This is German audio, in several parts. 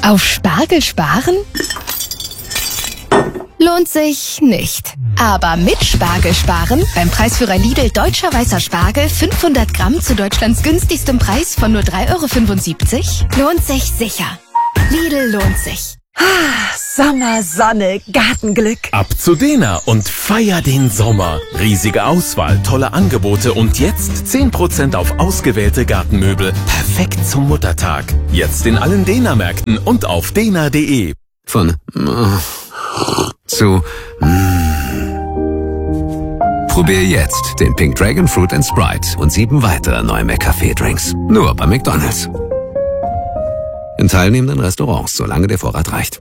Auf Spargel sparen? Lohnt sich nicht. Aber mit Spargel sparen, beim Preisführer Lidl Deutscher Weißer Spargel 500 Gramm zu Deutschlands günstigstem Preis von nur 3,75 €, lohnt sich sicher. Lidl lohnt sich. Sommer, Sonne, Gartenglück. Ab zu Dena und feier den Sommer. Riesige Auswahl, tolle Angebote und jetzt 10% auf ausgewählte Gartenmöbel. Perfekt zum Muttertag. Jetzt in allen Dena-Märkten und auf dena.de. Von zu Probier jetzt den Pink Dragon Fruit & Sprite und 7 weitere neue McCafé-Drinks. Nur bei McDonald's. In teilnehmenden Restaurants, solange der Vorrat reicht.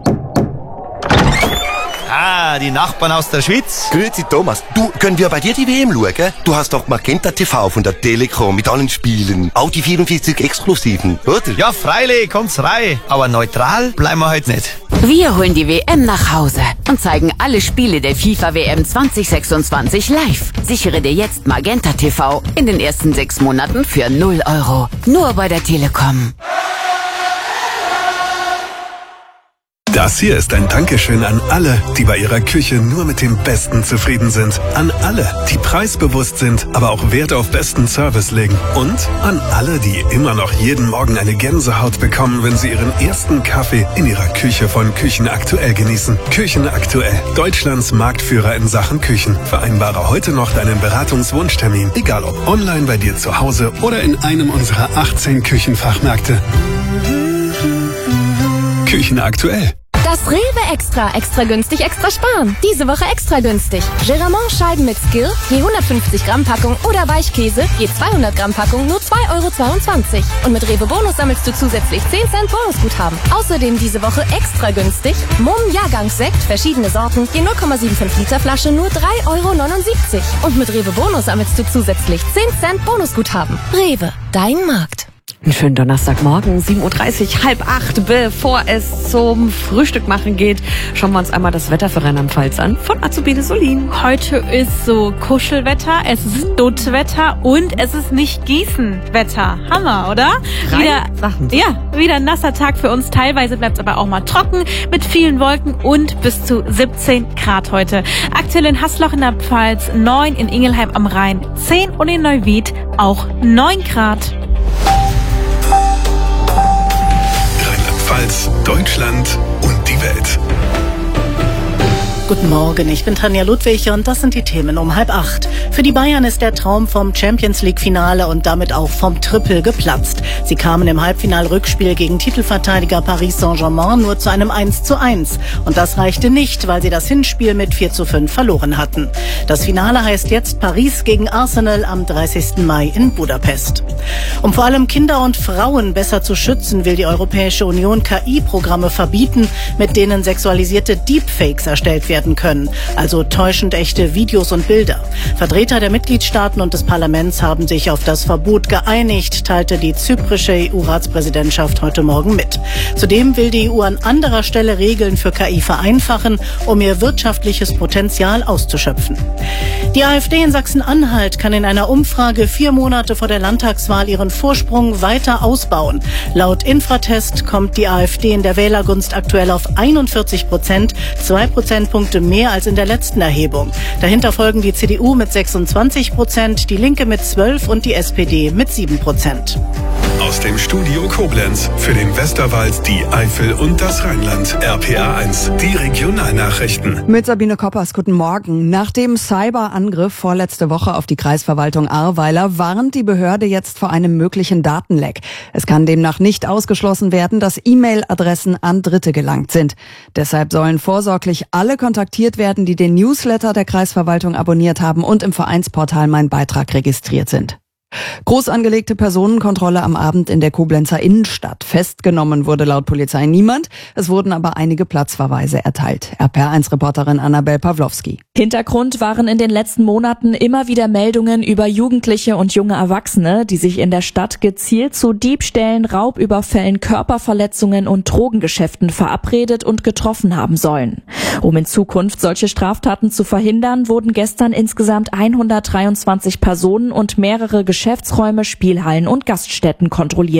Ah, die Nachbarn aus der Schweiz. Grüezi Thomas, du, können wir bei dir die WM schauen? Du hast doch Magenta TV von der Telekom mit allen Spielen. Auch die 44 Exklusiven, oder? Ja, freilich, kommt's rein. Aber neutral bleiben wir heute nicht. Wir holen die WM nach Hause und zeigen alle Spiele der FIFA-WM 2026 live. Sichere dir jetzt Magenta TV in den ersten 6 Monaten für 0 €. Nur bei der Telekom. Das hier ist ein Dankeschön an alle, die bei ihrer Küche nur mit dem Besten zufrieden sind. An alle, die preisbewusst sind, aber auch Wert auf besten Service legen. Und an alle, die immer noch jeden Morgen eine Gänsehaut bekommen, wenn sie ihren ersten Kaffee in ihrer Küche von Küchen Aktuell genießen. Küchen Aktuell, Deutschlands Marktführer in Sachen Küchen. Vereinbare heute noch deinen Beratungswunschtermin, egal ob online bei dir zu Hause oder in einem unserer 18 Küchenfachmärkte. Küchen Aktuell. Das Rewe Extra günstig, extra sparen. Diese Woche extra günstig. Geramont-Scheiben mit Skill, je 150 Gramm Packung oder Weichkäse, je 200 Gramm Packung, nur 2,22 €. Und mit Rewe Bonus sammelst du zusätzlich 10 Cent Bonusguthaben. Außerdem diese Woche extra günstig. Mumm Jahrgangssekt, verschiedene Sorten, je 0,75 Liter Flasche, nur 3,79 €. Und mit Rewe Bonus sammelst du zusätzlich 10 Cent Bonusguthaben. Rewe, dein Markt. Einen schönen Donnerstagmorgen, 7:30 Uhr, 7:30, bevor es zum Frühstück machen geht, schauen wir uns einmal das Wetter für Rheinland-Pfalz an von Azubine Solin. Heute ist so Kuschelwetter, es ist Duttwetter und es ist nicht Gießenwetter. Hammer, oder? Wieder ein nasser Tag für uns. Teilweise bleibt es aber auch mal trocken mit vielen Wolken und bis zu 17 Grad heute. Aktuell in Haßloch in der Pfalz 9, in Ingelheim am Rhein 10 und in Neuwied auch 9 Grad. Rheinland-Pfalz, Deutschland und die Welt. Guten Morgen, ich bin Tanja Ludwig und das sind die Themen um 7:30. Für die Bayern ist der Traum vom Champions-League-Finale und damit auch vom Triple geplatzt. Sie kamen im Halbfinal-Rückspiel gegen Titelverteidiger Paris Saint-Germain nur zu einem 1:1. Und das reichte nicht, weil sie das Hinspiel mit 4:5 verloren hatten. Das Finale heißt jetzt Paris gegen Arsenal am 30. Mai in Budapest. Um vor allem Kinder und Frauen besser zu schützen, will die Europäische Union KI-Programme verbieten, mit denen sexualisierte Deepfakes erstellt werden können, also täuschend echte Videos und Bilder. Vertreter der Mitgliedstaaten und des Parlaments haben sich auf das Verbot geeinigt, teilte die zyprische EU-Ratspräsidentschaft heute Morgen mit. Zudem will die EU an anderer Stelle Regeln für KI vereinfachen, um ihr wirtschaftliches Potenzial auszuschöpfen. Die AfD in Sachsen-Anhalt kann in einer Umfrage 4 Monate vor der Landtagswahl ihren Vorsprung weiter ausbauen. Laut Infratest kommt die AfD in der Wählergunst aktuell auf 41%, 2 Prozentpunkte mehr als in der letzten Erhebung. Dahinter folgen die CDU mit 26%, die Linke mit 12% und die SPD mit 7%. Aus dem Studio Koblenz für den Westerwald, die Eifel und das Rheinland. RPA1, die Regionalnachrichten. Mit Sabine Koppers, guten Morgen. Nach dem Cyberangriff vorletzte Woche auf die Kreisverwaltung Ahrweiler warnt die Behörde jetzt vor einem möglichen Datenleck. Es kann demnach nicht ausgeschlossen werden, dass E-Mail-Adressen an Dritte gelangt sind. Deshalb sollen vorsorglich alle kontaktiert werden, die den Newsletter der Kreisverwaltung abonniert haben und im Vereinsportal Mein Beitrag registriert sind. Groß angelegte Personenkontrolle am Abend in der Koblenzer Innenstadt. Festgenommen wurde laut Polizei niemand. Es wurden aber einige Platzverweise erteilt. RPR1-Reporterin Annabel Pawlowski. Hintergrund waren in den letzten Monaten immer wieder Meldungen über Jugendliche und junge Erwachsene, die sich in der Stadt gezielt zu Diebstählen, Raubüberfällen, Körperverletzungen und Drogengeschäften verabredet und getroffen haben sollen. Um in Zukunft solche Straftaten zu verhindern, wurden gestern insgesamt 123 Personen und mehrere Geschäftsräume, Spielhallen und Gaststätten kontrolliert.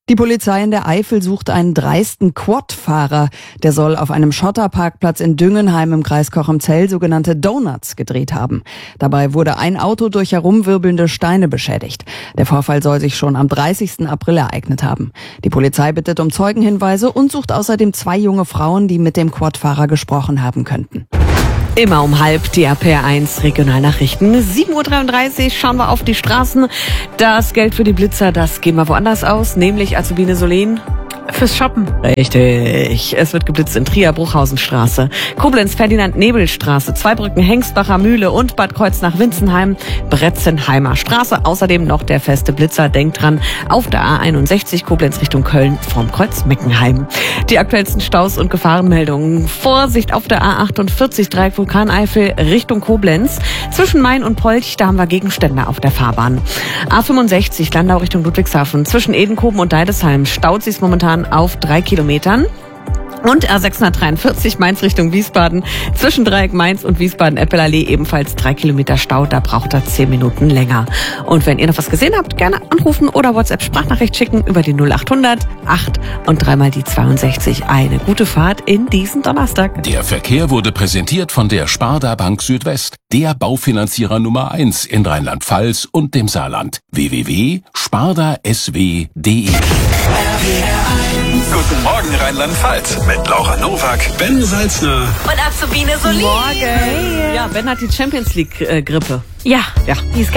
Die Polizei in der Eifel sucht einen dreisten Quad-Fahrer. Der soll auf einem Schotterparkplatz in Düngenheim im Kreis Cochem-Zell sogenannte Donuts gedreht haben. Dabei wurde ein Auto durch herumwirbelnde Steine beschädigt. Der Vorfall soll sich schon am 30. April ereignet haben. Die Polizei bittet um Zeugenhinweise und sucht außerdem 2 junge Frauen, die mit dem Quad-Fahrer gesprochen haben könnten. Immer um halb die RPR1 Regionalnachrichten. 7.33 Uhr schauen wir auf die Straßen. Das Geld für die Blitzer, das geben wir woanders aus, nämlich Azubine Solen. Fürs Shoppen. Richtig. Es wird geblitzt in Trier, Bruchhausenstraße, Koblenz, Ferdinand-Nebel-Straße, Zweibrücken, Hengstbacher Mühle und Bad Kreuznach-Winzenheim, Bretzenheimer Straße. Außerdem noch der feste Blitzer. Denkt dran, auf der A61 Koblenz Richtung Köln vorm Kreuz Meckenheim. Die aktuellsten Staus und Gefahrenmeldungen. Vorsicht auf der A48 Dreieck Vulkaneifel Richtung Koblenz. Zwischen Main und Polch, da haben wir Gegenstände auf der Fahrbahn. A65 Landau Richtung Ludwigshafen. Zwischen Edenkoben und Deidesheim staut sich momentan auf 3 Kilometern. Und A643 Mainz Richtung Wiesbaden. Zwischen Dreieck Mainz und Wiesbaden-Eppelallee ebenfalls 3 Kilometer Stau. Da braucht er 10 Minuten länger. Und wenn ihr noch was gesehen habt, gerne anrufen oder WhatsApp-Sprachnachricht schicken über die 0800 8 und 3 mal die 62. Eine gute Fahrt in diesen Donnerstag. Der Verkehr wurde präsentiert von der Sparda Bank Südwest, der Baufinanzierer Nummer 1 in Rheinland-Pfalz und dem Saarland. www.spardasw.de. Guten Morgen Rheinland-Pfalz mit Laura Nowak, Ben Salzner und Azubine Solen. Morgen. Ja, Ben hat die Champions League Grippe. Ja, die ist